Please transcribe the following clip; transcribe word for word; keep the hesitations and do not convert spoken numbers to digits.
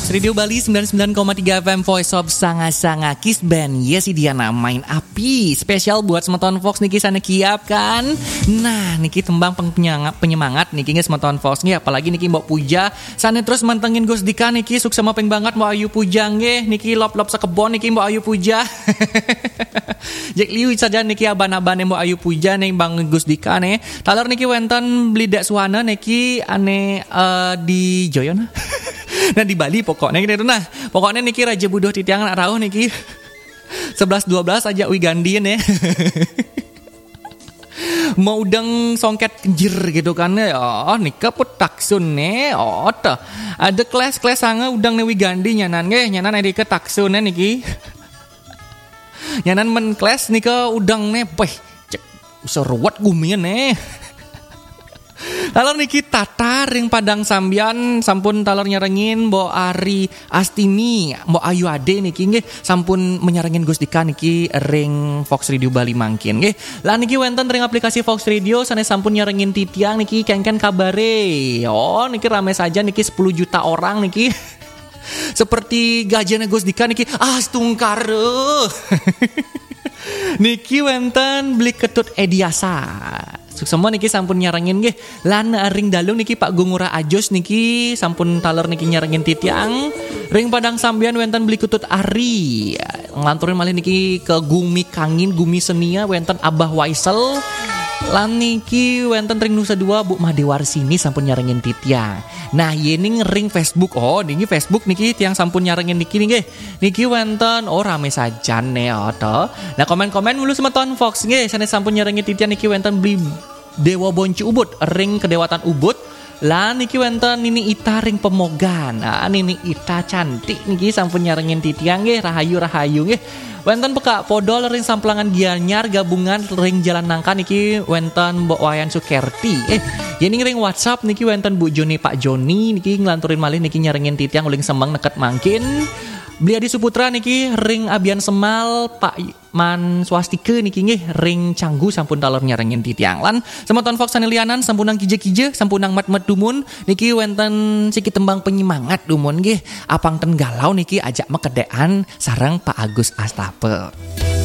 Fox Radio Bali sembilan puluh sembilan koma tiga F M Voice of Sanga-Sanga Kiss Band. Yes, Diana main api spesial buat semeton Fox niki sana kiap kan. Nah, niki tembang penyemangat penyemangat niki nge semeton Fox niki apalagi niki mbok puja sana terus mantengin Gus Dika niki sukses mapeng banget mbok ayu puja nggih niki lop-lop sakebon niki mbok ayu puja. Jek liu saja niki aban-abane mbok ayu puja ning Bang Gus Dika nih. Talor niki wonten blidak suwana niki ane uh, di Joyona. Nah di Bali pokoknya gitu nah. Pokoknya niki Raja Budoh Titiangan Arauh niki sebelas dua belas aja wigandian ya. Mau udang songket kenjir gitu kan ya. Oh nika petaksun nih. Oh ta. Ada kelas-kelas sanga udang nih wigandi nyanan nggih, nyanan edi ke taksun niki. Nyanan men kelas nika udang nih peh. Cek iso ruwet gumian nih. Talor niki tatar ring Padang Sambian sampun talor nyerengin Mbok Ari Astimi, Mbok Ayu Ade niki nggih sampun menyerengin Gus Dika niki ring Fox Radio Bali mangkin nggih. Lah niki wonten ring aplikasi Fox Radio sanes sampun nyerengin titiang niki kengken kabare. Oh niki rame saja niki sepuluh juta orang niki. Seperti gajahnya Gus Dika niki astungkare. Niki wonten beli ketut Ediasa. Semua niki sampun nyarengin nggih. Lan ring dalung niki Pak Gungura Ajos niki sampun taler niki nyarengin titiang. Ring Padang Sambian wenten beli kutut Ari. Nglanturin malih niki ke Gumi Kangin, Gumi Senia wenten Abah Waisel. Lan niki wenten ring Nusa Dua Bu Madewarsini sampun nyarengin titiang. Nah, yening ring Facebook. Oh, niki Facebook niki tiang sampun nyarengin niki nggih. Niki wenten oh rame sajan ne oto. Nah, komen-komen mulu semeton Fox nggih sanes sampun nyarengin titiang niki wenten beli Dewa Bonci Ubud ring Kedewatan Ubud. Lah niki wenten Nini Ita ring Pemogan. Nah, Nini Ita cantik niki sampun nyarengin titiang nggih rahayu-rahayu nggih. Wenten peka podol ring Samplangan Gianyar gabungan ring Jalan Nangka niki wenten Mbok Wayan Sukerti. Eh, yening ring WhatsApp niki wenten Bu Joni Pak Joni niki nglanturin malih niki nyarengin titiang uling sembang neket mangkin. Beli Adi Suputra niki ring Abian Semal Pak Man Swastike niki nggih ring Canggu sampun talor nyarengin titiang. Lan semeton Fox sanelianan sampunang kije-kije sampunang mat-mat dumun niki wenten siki tembang penyemangat dumun nggih apang ten galau niki ajak mekedean sareng Pak Agus Astape.